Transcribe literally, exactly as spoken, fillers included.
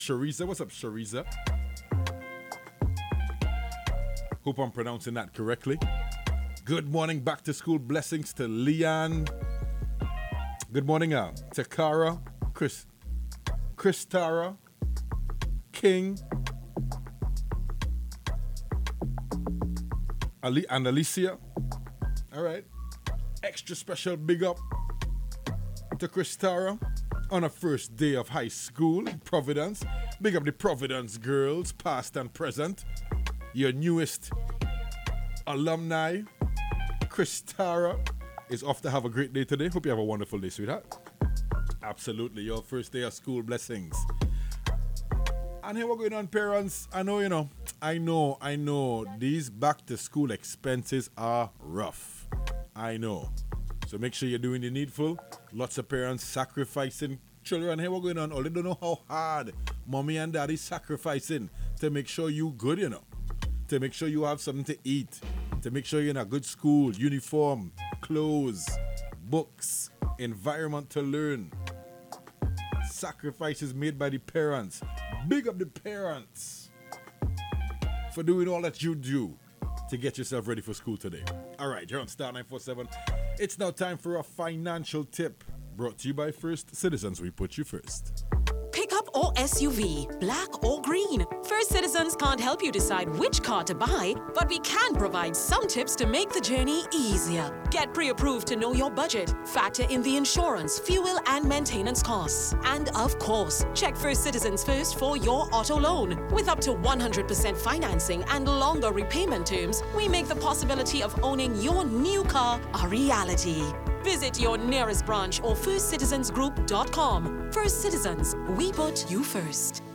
Shariza. What's up, Shariza? Hope I'm pronouncing that correctly. Good morning, back to school blessings to Leon. Good morning, uh, to Cara, Chris, Chris Tara, King, Ali, and Alicia. All right. Extra special big up to Chris Tara on a first day of high school in Providence. Big up the Providence girls, past and present. Your newest alumni, Chris Tara, is off to have a great day today. Hope you have a wonderful day, sweetheart. Absolutely, your first day of school blessings. And here we're going on, parents. I know, you know, I know, I know, these back to school expenses are rough. I know. So make sure you're doing the needful. Lots of parents sacrificing children. Here we're going on. All they don't know how hard mommy and daddy sacrificing to make sure you good, you know. To make sure you have something to eat. To make sure you're in a good school, uniform, clothes, books, environment to learn. Sacrifices made by the parents. Big up the parents for doing all that you do to get yourself ready for school today. All right, you're on Star nine four seven. It's now time for a financial tip brought to you by First Citizens. We put you first. Pickup or S U V, black or green. First Citizens can't help you decide which car to buy, but we can provide some tips to make the journey easier. Get pre-approved to know your budget, factor in the insurance, fuel and maintenance costs. And of course, check First Citizens first for your auto loan. With up to one hundred percent financing and longer repayment terms, we make the possibility of owning your new car a reality. Visit your nearest branch or first citizens group dot com. First Citizens, we put you first.